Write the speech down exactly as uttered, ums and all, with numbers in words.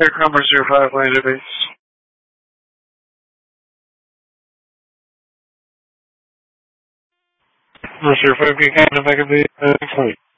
Air Commerce zero five, land at base. zero five, get kind of back of the uh, flight.